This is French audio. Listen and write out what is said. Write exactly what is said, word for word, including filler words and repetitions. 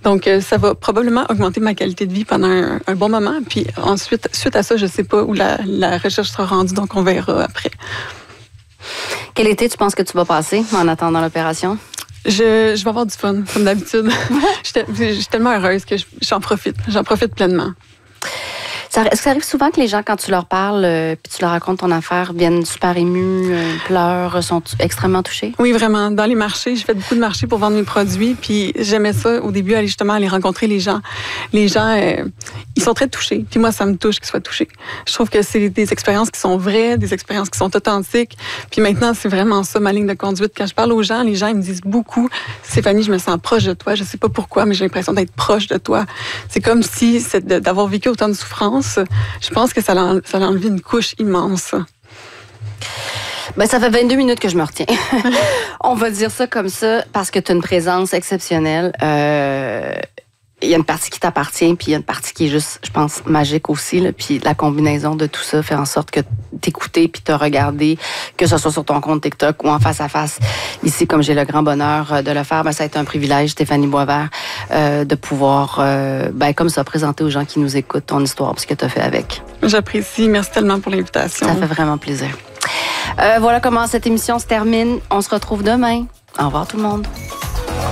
Donc, euh, ça va probablement augmenter ma qualité de vie pendant un, un bon moment. Puis ensuite, suite à ça, je ne sais pas où la, la recherche sera rendue, donc on verra après. Quel été tu penses que tu vas passer en attendant l'opération? Je, je vais avoir du fun, comme d'habitude. Je suis tellement heureuse que j'en profite. J'en profite pleinement. Ça, est-ce que ça arrive souvent que les gens, quand tu leur parles euh, puis tu leur racontes ton affaire, viennent super émus, euh, pleurent, sont extrêmement touchés? Oui, vraiment. Dans les marchés, j'ai fait beaucoup de marchés pour vendre mes produits. Puis j'aimais ça au début, aller justement aller rencontrer les gens. Les gens, euh, ils sont très touchés. Puis moi, ça me touche qu'ils soient touchés. Je trouve que c'est des expériences qui sont vraies, des expériences qui sont authentiques. Puis maintenant, c'est vraiment ça ma ligne de conduite. Quand je parle aux gens, les gens ils me disent beaucoup, Stéphanie, je me sens proche de toi. Je sais pas pourquoi, mais j'ai l'impression d'être proche de toi. C'est comme si c'est d'avoir vécu autant de souffrance. Je pense que ça a, ça a enlevé une couche immense. Ben, ça fait vingt-deux minutes que je me retiens. On va dire ça comme ça parce que tu as une présence exceptionnelle. Euh, il y a une partie qui t'appartient, puis il y a une partie qui est juste, je pense, magique aussi. Là, puis la combinaison de tout ça fait en sorte que t'écouter puis te regarder, que ce soit sur ton compte TikTok ou en face à face. Ici, comme j'ai le grand bonheur de le faire, ben, ça a été un privilège, Stéphanie Boisvert, euh, de pouvoir, euh, ben, comme ça, présenter aux gens qui nous écoutent ton histoire, ce que tu as fait avec. J'apprécie. Merci tellement pour l'invitation. Ça fait vraiment plaisir. Euh, voilà comment cette émission se termine. On se retrouve demain. Au revoir tout le monde.